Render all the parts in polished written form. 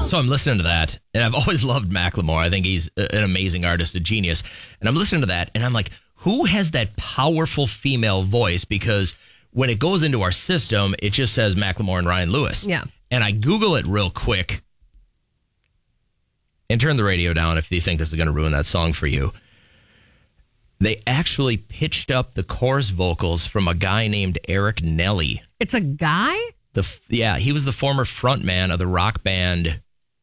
So I'm listening to that, and I've always loved Macklemore. I think he's an amazing artist, a genius. And I'm listening to that, and I'm like, who has that powerful female voice? Because when it goes into our system, it just says Macklemore and Ryan Lewis. Yeah. And I Google it real quick. And turn the radio down if you think this is going to ruin that song for you. They actually pitched up the chorus vocals from a guy named Eric Nelly. It's a guy? He was the former frontman of the rock band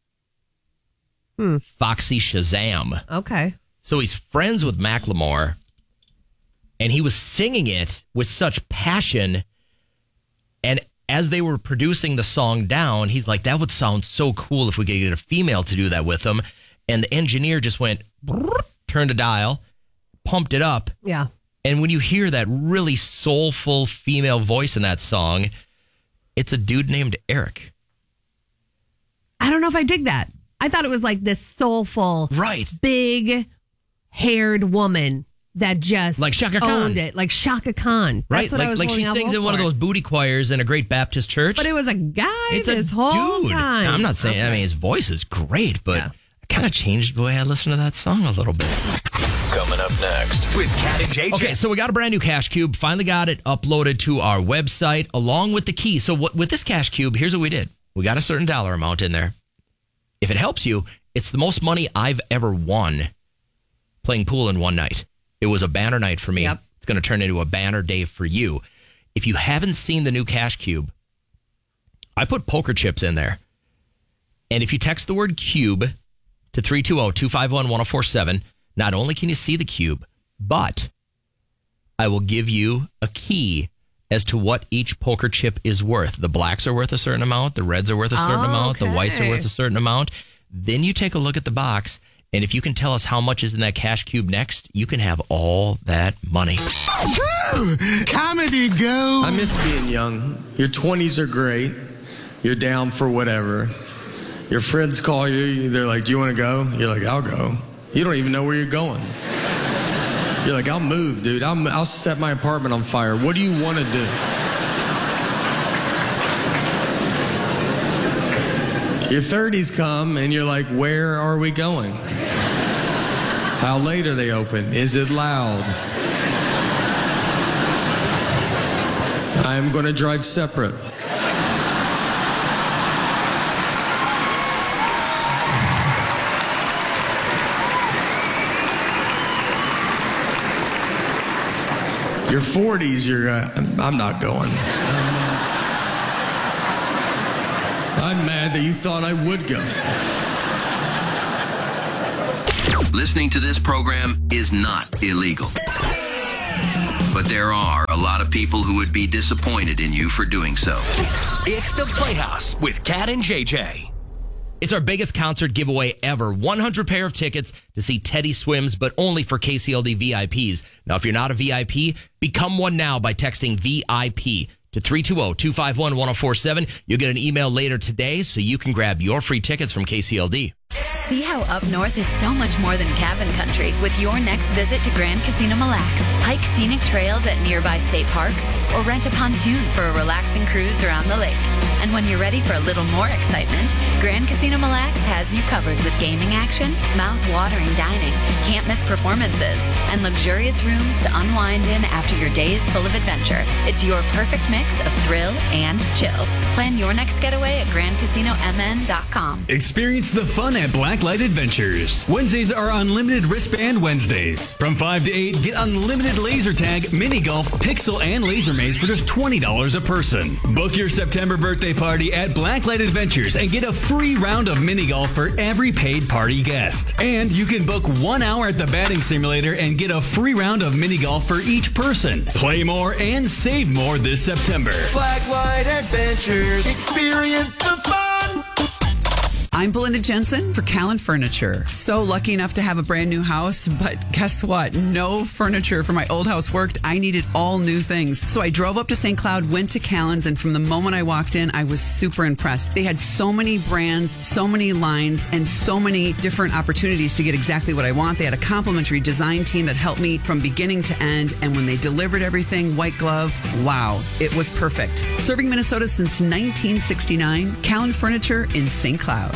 Foxy Shazam. Okay. So he's friends with Macklemore, and he was singing it with such passion. And as they were producing the song down, he's like, that would sound so cool if we could get a female to do that with them. And the engineer just went, turned a dial, pumped it up. Yeah. And when you hear that really soulful female voice in that song, it's a dude named Eric. I don't know if I dig that. I thought it was like this soulful, right, big haired woman that just like Shaka owned Khan. it, like Shaka Khan. That's right, what I was like she sings in one of those booty choirs in a great Baptist church. But it was a guy it's this a whole dude. time. Now, I'm not saying. I mean, his voice is great, but I kind of changed the way I listen to that song a little bit. Coming up next with Cat and JJ. Okay, so we got a brand new Cash Cube. Finally got it uploaded to our website along with the key. So with this Cash Cube, here's what we did. We got a certain dollar amount in there. If it helps you, it's the most money I've ever won playing pool in one night. It was a banner night for me. Yep. It's going to turn into a banner day for you. If you haven't seen the new Cash Cube, I put poker chips in there. And if you text the word cube to 320-251-1047, not only can you see the cube, but I will give you a key as to what each poker chip is worth. The blacks are worth a certain amount. The reds are worth a certain amount. The whites are worth a certain amount. Then you take a look at the box, and if you can tell us how much is in that Cash Cube next, you can have all that money. Comedy go. I miss being young. Your 20s are great. You're down for whatever. Your friends call you. They're like, do you want to go? You're like, I'll go. You don't even know where you're going. You're like, I'll move, dude. I'll set my apartment on fire. What do you want to do? Your 30s come, and you're like, where are we going? How late are they open? Is it loud? I'm going to drive separate. Your 40s, I'm not going. I'm mad that you thought I would go. Listening to this program is not illegal. But there are a lot of people who would be disappointed in you for doing so. It's the Playhouse with Cat and JJ. It's our biggest concert giveaway ever. 100 pair of tickets to see Teddy Swims, but only for KCLD VIPs. Now, if you're not a VIP, become one now by texting VIP to 320-251-1047. You'll get an email later today so you can grab your free tickets from KCLD. See how up north is so much more than cabin country with your next visit to Grand Casino Mille Lacs. Hike scenic trails at nearby state parks or rent a pontoon for a relaxing cruise around the lake. And when you're ready for a little more excitement, Grand Casino Mille Lacs has you covered with gaming action, mouth-watering dining, can't-miss performances, and luxurious rooms to unwind in after your day is full of adventure. It's your perfect mix of thrill and chill. Plan your next getaway at GrandCasinoMN.com. Experience the fun at Blacklight Adventures. Wednesdays are Unlimited Wristband Wednesdays. From 5 to 8, get unlimited laser tag, mini golf, pixel, and laser maze for just $20 a person. Book your September birthday party at Blacklight Adventures and get a free round of mini golf for every paid party guest. And you can book 1 hour at the batting simulator and get a free round of mini golf for each person. Play more and save more this September. Blacklight Adventures. Experience the fun. I'm Belinda Jensen for Callan Furniture. So lucky enough to have a brand new house, but guess what? No furniture for my old house worked. I needed all new things. So I drove up to St. Cloud, went to Callan's, and from the moment I walked in, I was super impressed. They had so many brands, so many lines, and so many different opportunities to get exactly what I want. They had a complimentary design team that helped me from beginning to end, and when they delivered everything, white glove, wow, it was perfect. Serving Minnesota since 1969, Callan Furniture in St. Cloud.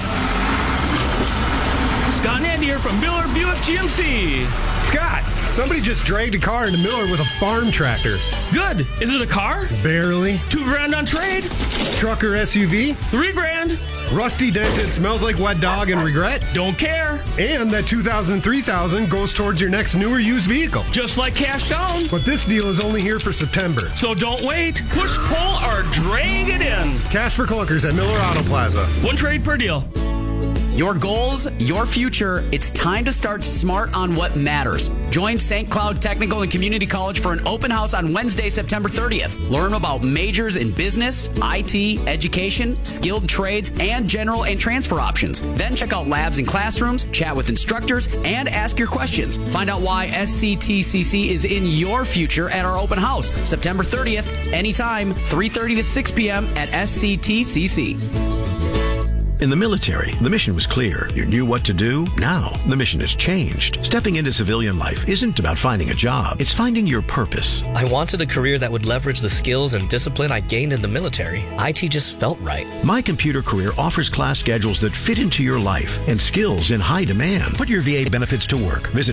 Scott and Andy here from Miller Buick GMC. Scott, somebody just dragged a car into Miller with a farm tractor. Good. Is it a car? Barely. $2,000 on trade? Truck or SUV? $3,000. Rusty dented, smells like wet dog and regret? Don't care. And that $2,000 and $3,000 goes towards your next newer used vehicle. Just like cash down. But this deal is only here for September. So don't wait. Push, pull, or drag it in. Cash for clunkers at Miller Auto Plaza. One trade per deal. Your goals, your future. It's time to start smart on what matters. Join St. Cloud Technical and Community College for an open house on Wednesday, September 30th. Learn about majors in business, IT, education, skilled trades, and general and transfer options. Then check out labs and classrooms, chat with instructors, and ask your questions. Find out why SCTCC is in your future at our open house, September 30th, anytime, 3:30 to 6 p.m. at SCTCC. In the military, the mission was clear. You knew what to do. Now, the mission has changed. Stepping into civilian life isn't about finding a job. It's finding your purpose. I wanted a career that would leverage the skills and discipline I gained in the military. IT just felt right. My Computer Career offers class schedules that fit into your life and skills in high demand. Put your VA benefits to work. Visit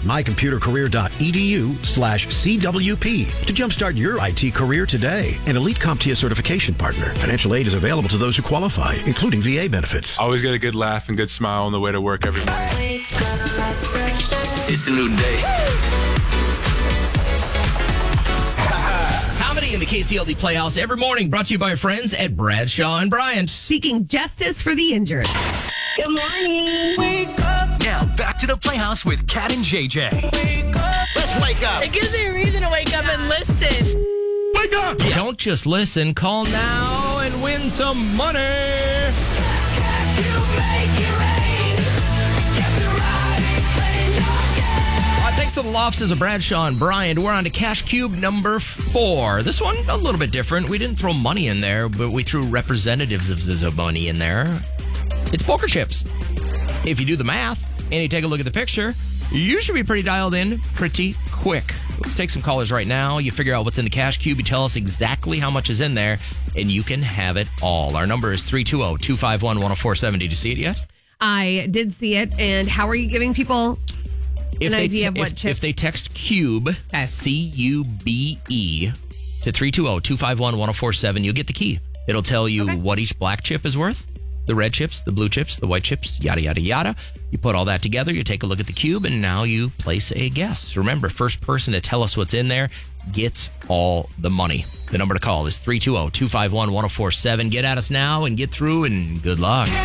mycomputercareer.edu/CWP to jumpstart your IT career today. An elite CompTIA certification partner. Financial aid is available to those who qualify, including VA benefits. Always get a good laugh and good smile on the way to work every morning. It's a new day. Comedy in the KCLD Playhouse every morning, brought to you by our friends at Bradshaw and Bryant. Seeking justice for the injured. Good morning. Wake up. Now back to the Playhouse with Kat and JJ. Wake up. Let's wake up. It gives me a reason to wake up and listen. Wake up! Yeah. Don't just listen. Call now and win some money. Thanks to the offices of Bradshaw and Bryant. We're on to Cash Cube number 4. This one, a little bit different. We didn't throw money in there, but we threw representatives of the money in there. It's poker chips. If you do the math and you take a look at the picture, you should be pretty dialed in pretty quick. Let's take some callers right now. You figure out what's in the Cash Cube. You tell us exactly how much is in there, and you can have it all. Our number is 320-251-1047. Did you see it yet? I did see it. And how are you giving people an idea of what chip? If they text CUBE, CUBE, to 320-251-1047, you'll get the key. It'll tell you what each black chip is worth, the red chips, the blue chips, the white chips, yada, yada, yada. You put all that together, you take a look at the cube, and now you place a guess. Remember, first person to tell us what's in there gets all the money. The number to call is 320-251-1047. Get at us now and get through, and good luck.